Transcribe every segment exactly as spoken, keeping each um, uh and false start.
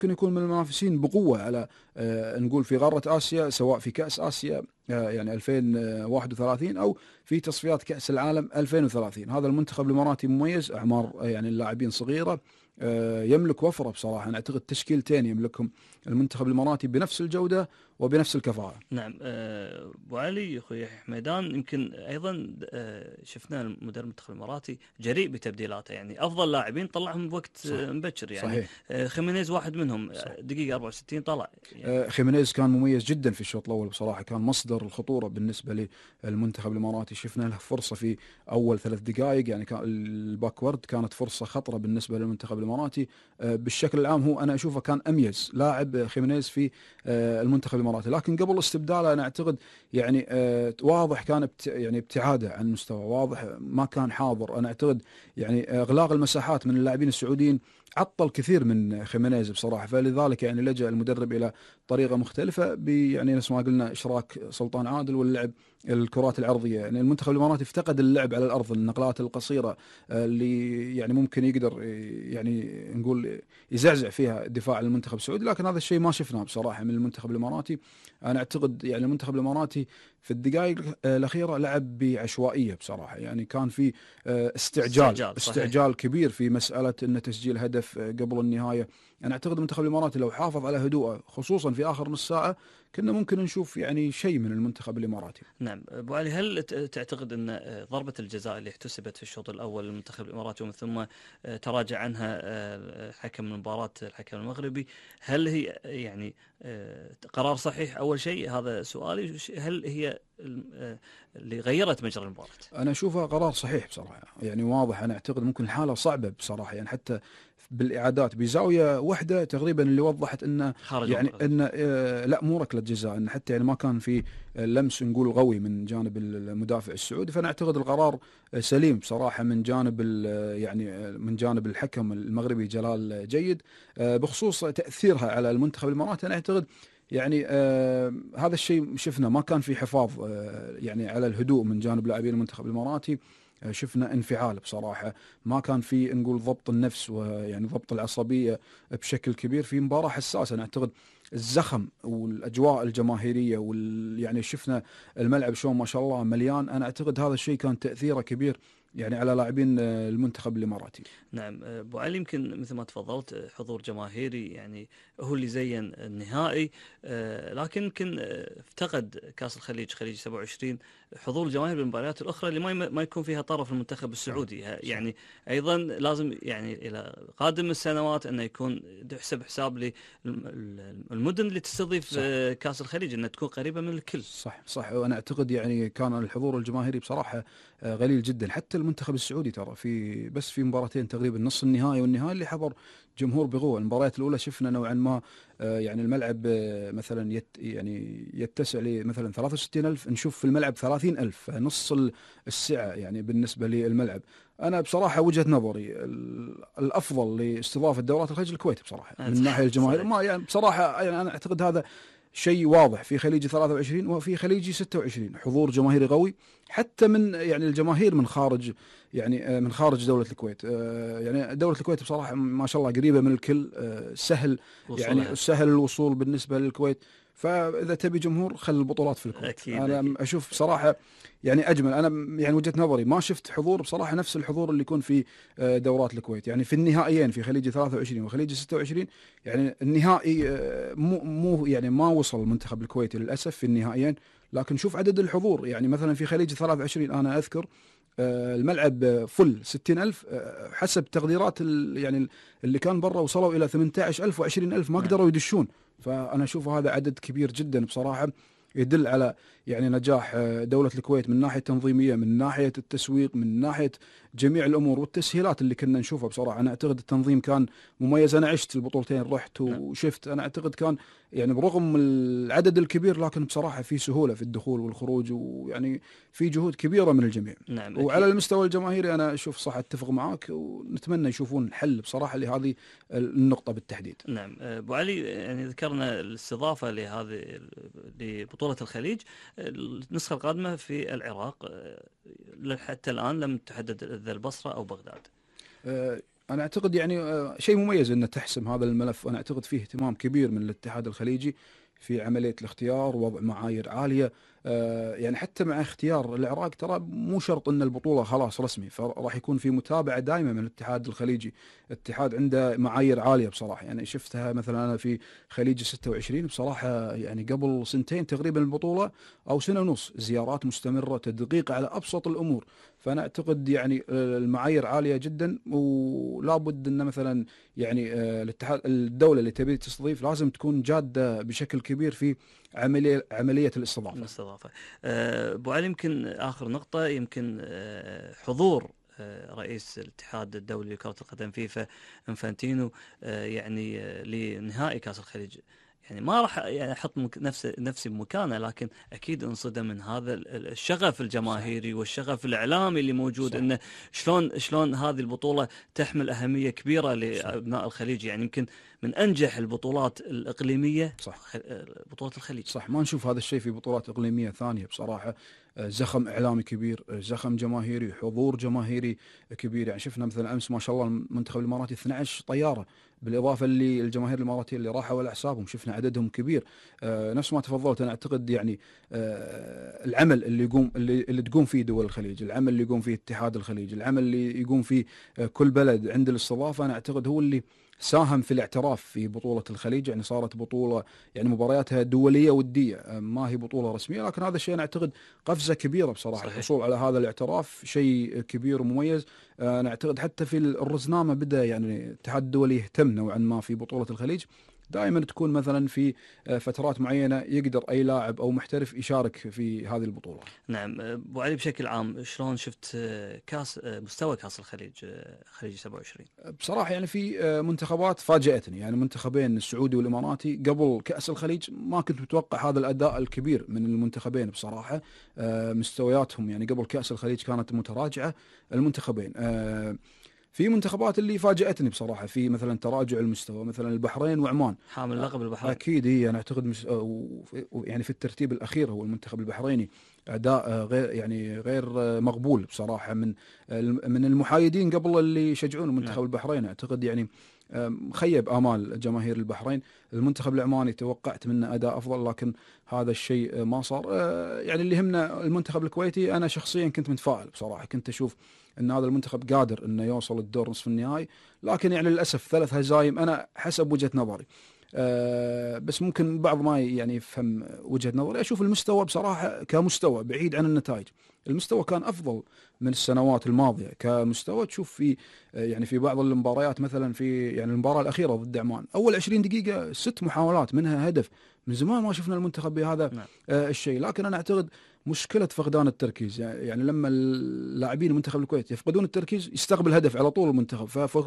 ممكن يكون من المنافسين بقوة على آه، نقول في قارة آسيا، سواء في كأس آسيا آه، يعني ألفين وواحد وثلاثين أو في تصفيات كأس العالم ألفين وثلاثين. هذا المنتخب الإماراتي مميز، أعمار آه، يعني اللاعبين صغيرة، آه، يملك وفرة بصراحة. أنا أعتقد تشكيلتين يملكهم المنتخب الإماراتي بنفس الجودة وبنفس الكفاءة. نعم. آه، ابو علي اخوي حميدان، يمكن ايضا آه، شفنا المدرب المنتخب الاماراتي جريء بتبديلاته، يعني افضل لاعبين طلعهم بوقت آه، صح، مبكر، يعني صحيح، آه، خيمينيز واحد منهم، صح. آه، دقيقة أربعة وستين طلع آه، يعني. خيمينيز كان مميز جدا في الشوط الاول بصراحه، كان مصدر الخطوره بالنسبه للمنتخب الاماراتي. شفنا له فرصه في اول ثلاث دقائق، يعني كان الباكورد كانت فرصه خطره بالنسبه للمنتخب الاماراتي. آه، بالشكل العام هو انا اشوفه كان اميز لاعب خيمينيز في آه، المنتخب الاماراتي، لكن قبل استبداله انا اعتقد يعني آه، واضح كان ابت يعني ابتعاده عن المستوى، واضح ما كان حاضر. انا اعتقد يعني اغلاق المساحات من اللاعبين السعوديين عطل كثير من خيمينيز بصراحه، فلذلك يعني لجأ المدرب الى طريقه مختلفه، يعني نفس ما قلنا اشراك سلطان عادل واللعب الكرات العرضيه. يعني المنتخب الاماراتي افتقد اللعب على الارض، النقلات القصيره آه، اللي يعني ممكن يقدر آه، يعني نقول يزعزع فيها دفاع المنتخب السعودي، لكن هذا الشيء ما شفناه بصراحه من المنتخب الاماراتي. انا اعتقد يعني المنتخب الاماراتي في الدقائق آه، الاخيره لعب بعشوائيه بصراحه، يعني كان في آه، استعجال استعجال صحيح. استعجال كبير في مساله ان تسجيل هدف آه، قبل النهايه. انا اعتقد المنتخب الاماراتي لو حافظ على هدوءه خصوصا في اخر نص ساعه كنا ممكن نشوف يعني شيء من المنتخب الاماراتي. نعم ابو علي، هل ت- تعتقد ان آه، ضربة الجزاء اللي احتسبت في الشوط الاول للمنتخب الاماراتي ومن ثم آه، تراجع عنها آه، حكم المباراة الحكم المغربي، هل هي آه، يعني آه، قرار صحيح؟ اول شيء هذا سؤالي. وش- هل هي الم- آه، اللي غيرت مجرى المباراة؟ انا اشوفها قرار صحيح بصراحه، يعني واضح. انا اعتقد ممكن الحاله صعبه بصراحه، يعني حتى بالاعادات بزاويه واحده تقريبا اللي وضحت انه خارج يعني منطقة. ان آه، لا مو ركله جزاء، ان حتى يعني ما كان في لمس نقول قوي من جانب المدافع السعودي. فانا اعتقد القرار سليم بصراحه من جانب ال- يعني من جانب الحكم المغربي جلال جيد. آه، بخصوص تاثيرها على المنتخب الاماراتي، انا اعتقد يعني آه هذا الشيء شفنا ما كان في حفاظ آه يعني على الهدوء من جانب لاعبين المنتخب الاماراتي. آه شفنا انفعال بصراحه، ما كان في نقول ضبط النفس ويعني ضبط العصبيه بشكل كبير في مباراه حساسه. انا اعتقد الزخم والاجواء الجماهيريه وال يعني شفنا الملعب شلون ما شاء الله مليان. انا اعتقد هذا الشيء كان تاثيره كبير يعني على لاعبين آه، المنتخب الاماراتي. نعم ابو علي، يمكن مثل ما تفضلت حضور جماهيري يعني هو اللي زين النهائي، آه، لكن يمكن آه، افتقد كاس الخليج خليج سبعة وعشرين حضور الجماهير بالمباريات الاخرى اللي ما يم- ما يكون فيها طرف المنتخب صح، السعودي، ه- صح. يعني ايضا لازم يعني الى قادم السنوات انه يكون يحسب حساب للمدن اللي تستضيف صح، آه، كاس الخليج انها تكون قريبه من الكل. صح، صح. وانا اعتقد يعني كان الحضور الجماهيري بصراحه آه، قليل جدا. حتى المنتخب السعودي ترى في بس في مباراتين تقريبا، نص النهائي والنهائي اللي حضر جمهور بقوه. المباريات الاولى شفنا نوعا ما آه، يعني الملعب آه، مثلا يت يعني يتسع لمثلا ثلاثة وستين ألف، نشوف في الملعب ثلاثين ألف، نص ال- السعه يعني بالنسبه للملعب. انا بصراحه وجهه نظري ال- الافضل لاستضافه دورات الخليج الكويت بصراحه آه، من الناحيه الجماهيريه. صحيح. ما يعني بصراحه يعني انا اعتقد هذا شيء واضح في خليجي ثلاثة وعشرين وفي خليجي ستة وعشرين، حضور جماهيري قوي حتى من يعني الجماهير من خارج يعني آه، من خارج دولة الكويت. آه، يعني دولة الكويت بصراحة ما شاء الله قريبة من الكل، آه، سهل يعني وصولها. سهل الوصول بالنسبة للكويت. فإذا تبي جمهور خل البطولات في الكويت. اكيد أنا اكيد. أشوف بصراحة يعني أجمل. أنا يعني وجهة نظري ما شفت حضور بصراحة نفس الحضور اللي يكون في آه، دورات الكويت. يعني في النهائيين في خليج ثلاثة وعشرين وخليج ستة وعشرين، يعني النهائي آه، مو مو يعني ما وصل المنتخب الكويتي للأسف في النهائيين. لكن شوف عدد الحضور، يعني مثلا في خليج ثلاثة وعشرين أنا أذكر آه، الملعب آه، فل ستين ألف، آه، حسب تقديرات ال- يعني اللي كان برا وصلوا إلى ثمانية عشر ألف وعشرين ألف ما نعم. قدروا يدشون. فأنا أشوف هذا عدد كبير جدا بصراحة، يدل على يعني نجاح آه، دولة الكويت من ناحية تنظيمية، من ناحية التسويق، من ناحية جميع الأمور والتسهيلات اللي كنا نشوفها. بصراحة أنا أعتقد التنظيم كان مميز. أنا عشت البطولتين، رحت نعم. وشفت. أنا أعتقد كان يعني برغم العدد الكبير لكن بصراحة في سهولة في الدخول والخروج، ويعني في جهود كبيرة من الجميع. نعم وعلى اكيد. المستوى الجماهيري أنا أشوف صح أتفق معاك، ونتمنى يشوفون حل بصراحة لهذه النقطة بالتحديد. نعم ابو علي، يعني ذكرنا الاستضافه لهذه لبطوله الخليج، النسخه القادمه في العراق، حتى الان لم تحدد اذا البصره او بغداد. آه، انا اعتقد يعني آه، شيء مميز انه تحسم هذا الملف. انا اعتقد فيه اهتمام كبير من الاتحاد الخليجي في عمليه الاختيار، ووضع معايير عاليه. آه، يعني حتى مع اختيار العراق ترى مو شرط ان البطوله خلاص رسمي، فراح يكون في متابعه دائمه من الاتحاد الخليجي. الاتحاد عنده معايير عاليه بصراحه، يعني شفتها مثلا انا في خليج ستة وعشرين بصراحه، يعني قبل سنتين تقريبا البطوله او سنه ونص، زيارات مستمره، تدقيق على ابسط الامور. فانا اعتقد يعني آه، المعايير عاليه جدا، ولا بد ان مثلا يعني آه، الاتحاد الدوله اللي تبي تستضيف لازم تكون جاده بشكل كبير في عمليه عمليه الاستضافه. الاستضافة. آه، أبو علي، يمكن آخر نقطة، يمكن آه، حضور آه، رئيس الاتحاد الدولي لكرة القدم فيفا انفانتينو آه، يعني آه، لنهائي كأس الخليج. يعني ما راح يعني احط مك- نفسي نفسي بمكانه، لكن اكيد انصدم من هذا ال- ال- الشغف صح. الجماهيري والشغف الاعلامي اللي موجود، صح. انه شلون شلون هذه البطوله تحمل اهميه كبيره صح. لابناء الخليج. يعني يمكن من انجح البطولات الاقليميه صح. خ- بطوله الخليج. صح، ما نشوف هذا الشيء في بطولات إقليمية ثانية بصراحة. آه، زخم إعلامي كبير، آه، زخم جماهيري، حضور جماهيري كبير. يعني شفنا مثلا أمس ما شاء الله المنتخب الإماراتي اثني عشر طيارة، بالإضافة للجماهير الإماراتية اللي راحوا على حسابهم، شفنا عددهم كبير. آه، نفس ما تفضلت، أنا أعتقد يعني آه، العمل اللي يقوم اللي, اللي تقوم فيه دول الخليج، العمل اللي يقوم فيه اتحاد الخليج، العمل اللي يقوم فيه آه، كل بلد عند الاستضافة، أنا أعتقد هو اللي ساهم في الاعتراف في بطولة الخليج. يعني صارت بطولة يعني مبارياتها دوليه وديه، ما هي بطوله رسميه، لكن هذا الشيء انا اعتقد قفزه كبيره بصراحه. صحيح. الحصول على هذا الاعتراف شيء كبير ومميز. انا اعتقد حتى في الرزنامه بدا يعني الاتحاد الدولي يهتم نوعا ما في بطوله الخليج، دائما تكون مثلا في فترات معينه يقدر اي لاعب او محترف يشارك في هذه البطوله. نعم. ابو علي، بشكل عام شلون شفت آه، كاس آه، مستوى كاس الخليج، آه، خليج سبعة وعشرين؟ بصراحة يعني في آه، منتخبات فاجأتني، يعني منتخبين السعودي والإماراتي قبل كأس الخليج ما كنت متوقع هذا الأداء الكبير من المنتخبين بصراحة. آه، مستوياتهم يعني قبل كأس الخليج كانت متراجعة المنتخبين. آه، في منتخبات اللي فاجأتني بصراحة في مثلا تراجع المستوى، مثلا البحرين وعمان. حامل لقب البحرين. اكيد هي انا اعتقد مش آه، وفي- يعني في الترتيب الاخير هو المنتخب البحريني. اداء آه، غير يعني غير آه، مقبول بصراحه من آه، من المحايدين قبل اللي يشجعون نعم. المنتخب البحريني. اعتقد يعني آه، خيب امال جماهير البحرين. المنتخب العماني توقعت منه اداء افضل، لكن هذا الشيء آه، ما صار. آه، يعني اللي يهمنا المنتخب الكويتي، انا شخصيا كنت متفائل بصراحه، كنت اشوف ان هذا المنتخب قادر انه يوصل الدور نصف النهائي، لكن يعني للاسف ثلاث هزايم انا حسب وجهه نظري. آه، بس ممكن بعض ما يعني يفهم وجهة نظري. أشوف المستوى بصراحة كمستوى بعيد عن النتائج، المستوى كان أفضل من السنوات الماضية. كمستوى تشوف في آه، يعني في بعض المباريات، مثلا في يعني المباراة الأخيرة ضد عمان، أول عشرين دقيقة ست محاولات منها هدف. من زمان ما شفنا المنتخب بهذا نعم. آه، الشيء. لكن أنا أعتقد مشكلة فقدان التركيز، يعني يعني لما اللاعبين المنتخب الكويت يفقدون التركيز يستقبل هدف على طول المنتخب،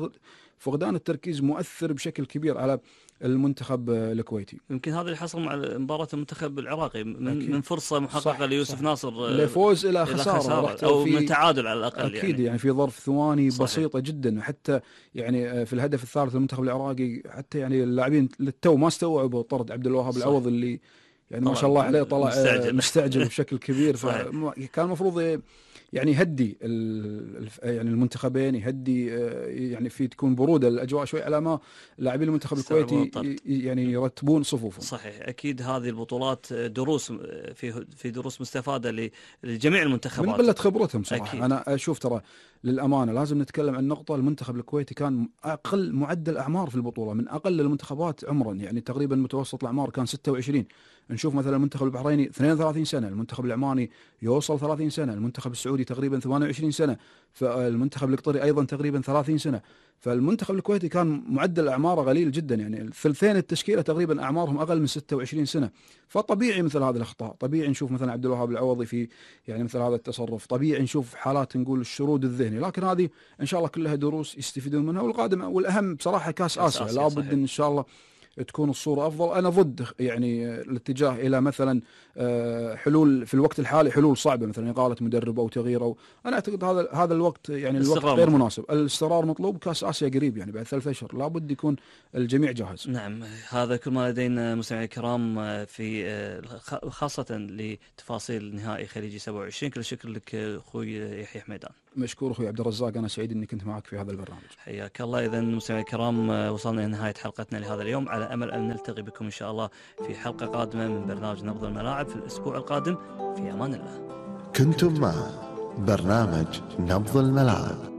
ففقدان التركيز مؤثر بشكل كبير على المنتخب الكويتي. يمكن هذا اللي حصل مع مباراة المنتخب العراقي، من من اكيد. فرصة محققة صح. ليوسف صح. ناصر آه، لفوز الى إلى خساره خسارة، رحت أو من في. تعادل على الأقل اكيد يعني. يعني في ظرف ثواني صحيح. بسيطه جدا. وحتى يعني في الهدف الثالث للمنتخب العراقي، حتى يعني اللاعبين للتو ما استوعبوا طرد عبد الوهاب صحيح. العوض اللي يعني ما طلع شاء الله عليه طلع آه، مستعجل. مستعجل بشكل كبير. صحيح. فكان المفروض يعني يهدي ال- الف- يعني المنتخبين، يهدي آه، يعني في تكون برودة الأجواء شوي، على ما لاعبين المنتخب استوعبوا الكويتي الطرد. ي- يعني يرتبون صفوفهم. صحيح. اكيد هذه البطولات دروس، في في دروس مستفاده لجميع من المنتخبات. قلة خبرتهم صراحة. اكيد. أنا أشوف ترى للأمانة لازم نتكلم عن نقطة، المنتخب الكويتي كان أقل معدل أعمار في البطولة، من أقل المنتخبات عمرا، يعني تقريبا متوسط الأعمار كان ستة وعشرين. نشوف مثلا المنتخب البحريني اثنين وثلاثين سنة، المنتخب العماني يوصل ثلاثين سنة، المنتخب السعودي تقريبا ثمانية وعشرين سنة، فالمنتخب القطري أيضا تقريبا ثلاثين سنة. فالمنتخب الكويتي كان معدل أعماره قليل جدا، يعني ثلثين التشكيلة تقريبا أعمارهم أقل من ستة وعشرين سنة. فطبيعي مثل هذه الأخطاء، طبيعي نشوف مثلا عبد الوهاب العوضي في يعني مثل هذا التصرف، طبيعي نشوف حالات نقول الشرود الذهني. لكن هذه ان شاء الله كلها دروس يستفيدون منها، والقادم والاهم بصراحه كاس كاس اسيا اسيا. لابد صحيح. ان شاء الله تكون الصوره افضل. انا ضد يعني الاتجاه الى مثلا آه، حلول في الوقت الحالي، حلول صعبه مثلا اقاله مدرب او تغيير، او انا اعتقد هذا هذا الوقت يعني الوقت الاستقرار غير مطلوب. مناسب. الاستقرار مطلوب، كاس اسيا قريب يعني بعد ثلاث اشهر، لابد يكون الجميع جاهز. نعم. هذا كل ما لدينا مستمعي الكرام في خاصه لتفاصيل نهائي خليجي سبعة وعشرين. كل الشكر لك اخوي يحيى حميدان. مشكور اخوي عبد الرزاق، انا سعيد اني كنت معك في هذا البرنامج. حياك الله. اذا مستمعينا الكرام وصلنا الى نهايه حلقتنا لهذا اليوم، على امل ان نلتقي بكم ان شاء الله في حلقه قادمه من برنامج نبض الملاعب في الاسبوع القادم. في امان الله. كنتم مع برنامج نبض الملاعب.